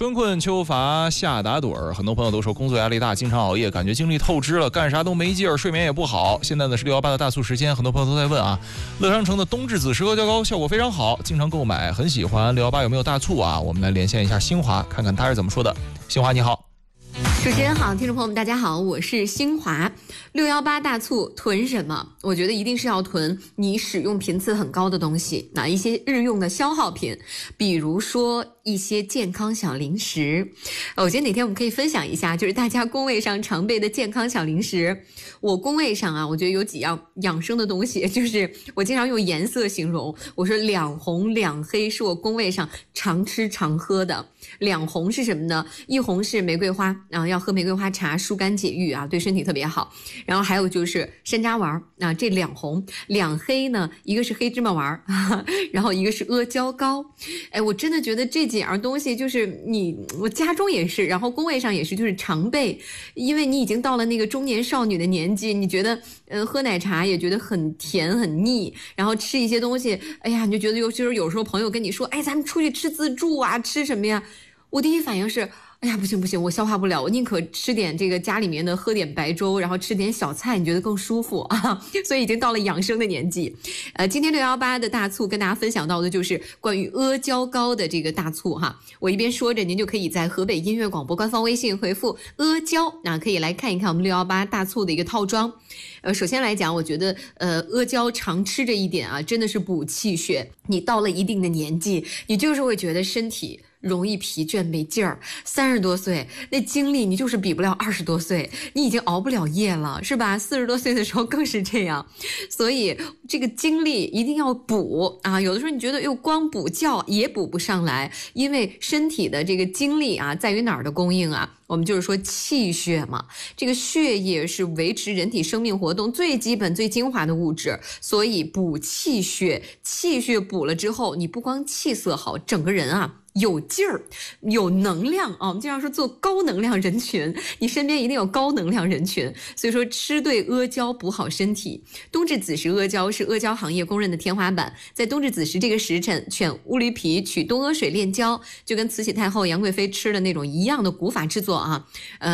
春困秋乏夏打盹儿，很多朋友都说工作压力大，经常熬夜，感觉精力透支了，干啥都没劲儿，睡眠也不好。现在呢是618的大促时间，很多朋友都在问啊，乐商城的冬至紫石阿胶糕效果非常好，经常购买，很喜欢。618有没有大促啊？我们来连线一下新华，看看他是怎么说的。新华你好。 主持人好，听众朋友们大家好，我是新华。618大促囤什么？我觉得一定是要囤你使用频次很高的东西，一些日用的消耗品，比如说一些健康小零食。我觉得哪天我们可以分享一下，就是大家工位上常备的健康小零食。我工位上啊，我觉得有几样养生的东西，就是我经常用颜色形容，我说2红2黑是我工位上常吃常喝的。2红是什么呢？一红是玫瑰花，要喝玫瑰花茶，疏肝解郁啊，对身体特别好。然后还有就是山楂丸啊，这2红。2黑呢，一个是黑芝麻丸，然后一个是阿胶糕。哎，我真的觉得这几样东西就是我家中也是，然后工位上也是，就是常备。因为你已经到了那个中年少女的年纪，你觉得喝奶茶也觉得很甜很腻，然后吃一些东西，哎呀，你就觉得就是有时候朋友跟你说，哎，咱们出去吃自助啊，吃什么呀？我第一反应是，哎呀，不行，我消化不了，我宁可吃点这个家里面的，喝点白粥，然后吃点小菜，你觉得更舒服啊？所以已经到了养生的年纪。今天618的大促跟大家分享到的就是关于阿胶糕的这个大促哈。我一边说着，您就可以在河北音乐广播官方微信回复阿胶，可以来看一看我们618大促的一个套装。首先来讲，我觉得阿胶常吃这一点啊，真的是补气血。你到了一定的年纪，你就是会觉得身体容易疲倦没劲儿，30多岁那精力你就是比不了20多岁，你已经熬不了夜了，是吧？40多岁的时候更是这样，所以这个精力一定要补啊！有的时候你觉得又光补觉也补不上来，因为身体的这个精力啊，在于哪儿的供应啊？我们就是说气血嘛，这个血液是维持人体生命活动最基本最精华的物质，所以补气血，气血补了之后，你不光气色好，整个人啊有劲儿，有能量啊！我们经常说做高能量人群，你身边一定有高能量人群。所以说吃对阿胶补好身体。冬至子时阿胶是阿胶行业公认的天花板，在冬至子时这个时辰，选乌驴皮取冬阿水炼胶，就跟慈禧太后杨贵妃吃的那种一样的古法制作啊。